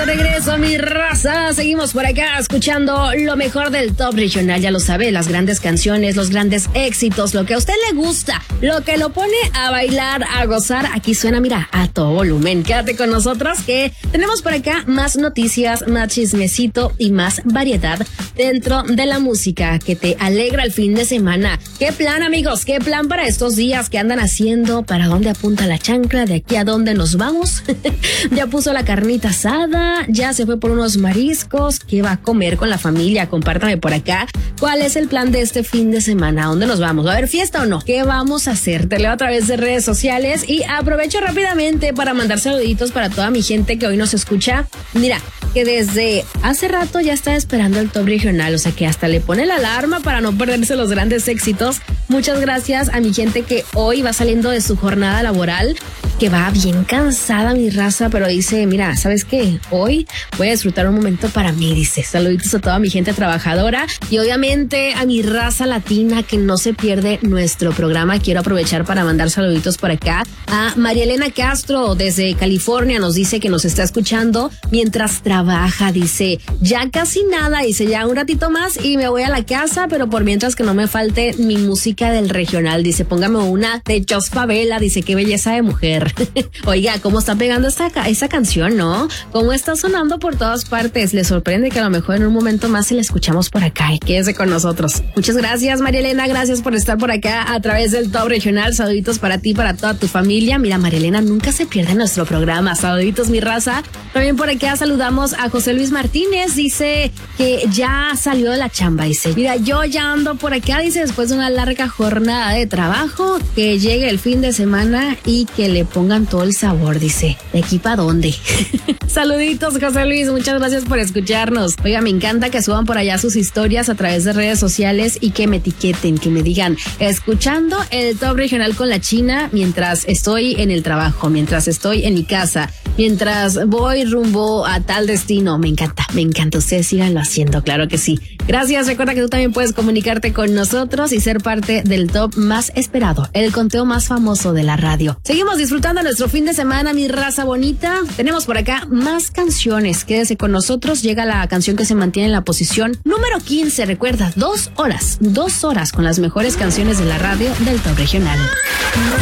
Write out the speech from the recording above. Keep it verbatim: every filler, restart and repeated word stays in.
de regreso, mi raza. Seguimos por acá escuchando lo mejor del top regional. Ya lo sabe, las grandes canciones, los grandes éxitos, lo que a usted le gusta, lo que lo pone a bailar, a gozar. Aquí suena, mira, a todo volumen. Quédate con nosotros que tenemos por acá más noticias, más chismecito y más variedad dentro de la música que te alegra el fin de semana. ¿Qué plan, amigos? ¿Qué plan para estos días? ¿Qué andan haciendo? ¿Para dónde apunta la chancla? ¿De aquí a dónde nos vamos? ¿Ya puso la carnita asada? ¿Ya se fue por unos mariscos? ¿Qué va a comer con la familia? Compártame por acá. ¿Cuál es el plan de este fin de semana? ¿A dónde nos vamos? ¿Va a haber fiesta o no? ¿Qué vamos a hacer? Te leo a través de redes sociales y aprovecho rápidamente para mandar saluditos para toda mi gente que hoy nos escucha. Mira, que desde hace rato ya está esperando el top regional, o sea que hasta le pone la alarma para no perderse los grandes éxitos. Muchas gracias a mi gente que hoy va saliendo de su jornada laboral, que va bien cansada, mi raza, pero dice, mira, ¿sabes qué? Hoy voy a disfrutar un momento para mí, dice. Saluditos a toda mi gente trabajadora y obviamente a mi raza latina que no se pierde nuestro programa. Quiero aprovechar para mandar saluditos por acá a María Elena Castro desde California. Nos dice que nos está escuchando mientras trabaja, dice, ya casi nada, dice, ya un ratito más y me voy a la casa, pero por mientras que no me falte mi música del regional, dice, póngame una de Jos Favela, dice, qué belleza de mujer. Oiga, ¿cómo está pegando esta, esta canción, no? ¿Cómo está sonando por todas partes? Le sorprende que a lo mejor en un momento más si la escuchamos por acá y quédese con nosotros. Muchas gracias, María Elena, gracias por estar por acá a través del Top Regional. Saluditos para ti, para toda tu familia. Mira, María Elena nunca se pierde nuestro programa. Saluditos, mi raza. También por acá saludamos a José Luis Martínez, dice que ya salió de la chamba, dice, mira, yo ya ando por acá, dice, después de una larga jornada de trabajo, que llegue el fin de semana y que le pongan todo el sabor, dice, ¿de aquí para dónde? Saluditos, José Luis, muchas gracias por escucharnos. Oiga, me encanta que suban por allá sus historias a través de redes sociales y que me etiqueten, que me digan, escuchando el Top Regional con la China mientras estoy en el trabajo, mientras estoy en mi casa, mientras voy rumbo a tal destino. Me encanta, me encanta. Ustedes síganlo haciendo, claro que sí. Gracias. Recuerda que tú también puedes comunicarte con nosotros y ser parte del top más esperado, el conteo más famoso de la radio. Seguimos disfrutando nuestro fin de semana, mi raza bonita. Tenemos por acá más canciones. Quédese con nosotros. Llega la canción que se mantiene en la posición número quince. Recuerda, dos horas, dos horas con las mejores canciones de la radio del top regional.